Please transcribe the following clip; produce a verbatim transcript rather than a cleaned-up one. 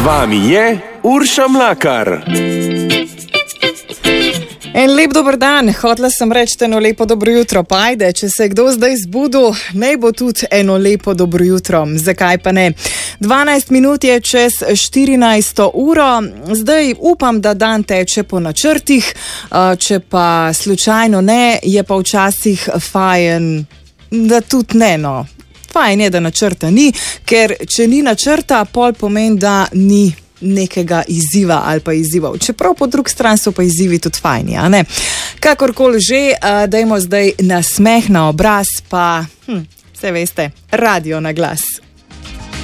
vami je Urša Mlakar. En lep dober dan, hotela sem reči eno lepo dobro jutro, pa ajde, če se je kdo zdaj zbudil, naj bo tudi eno lepo dobro jutro, zakaj pa ne. dvanajst minut je čez štirinajsto uro, zdaj upam, da dan teče po načrtih, če pa slučajno ne, je pa včasih fajn, da tudi ne, no. Fajn je, da načrta ni, ker če ni načrta, pol pomeni, da ni nekega izziva ali pa izzivov. Čeprav po drugi strani so pa izzivi tudi fajni, a ne? Kakorkoli že, dajmo zdaj nasmeh na obraz, pa, hm, vse veste, radio na glas.